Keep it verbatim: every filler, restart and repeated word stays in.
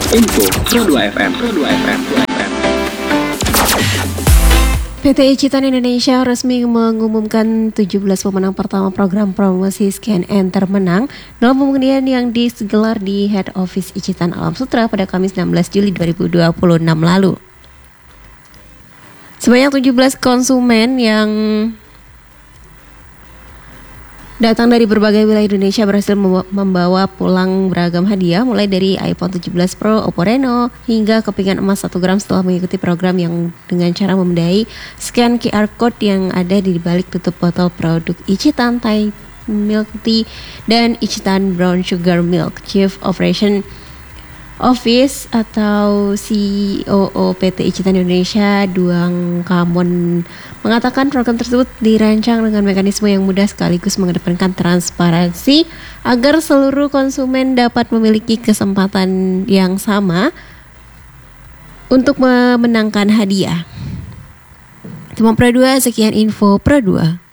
Info Pro dua F M. Pro dua F M. P T Icitan Indonesia resmi mengumumkan tujuh belas pemenang pertama program promosi Scan Enter menang dalam pengundian yang digelar di Head Office Icitan Alam Sutera pada Kamis enam belas Juli dua ribu dua puluh enam lalu. Sebanyak tujuh belas konsumen yang datang dari berbagai wilayah Indonesia berhasil membawa pulang beragam hadiah mulai dari iPhone tujuh belas Pro, Oppo Reno, hingga kepingan emas satu gram setelah mengikuti program yang dengan cara memindai scan Q R Code yang ada di balik tutup botol produk Icitan Thai Milk Tea dan Icitan Brown Sugar Milk. Chief Operation Office atau C E O P T Icitan Indonesia Duang Kamon mengatakan program tersebut dirancang dengan mekanisme yang mudah sekaligus mengedepankan transparansi agar seluruh konsumen dapat memiliki kesempatan yang sama untuk memenangkan hadiah. Teman Pro dua, sekian info Pro dua.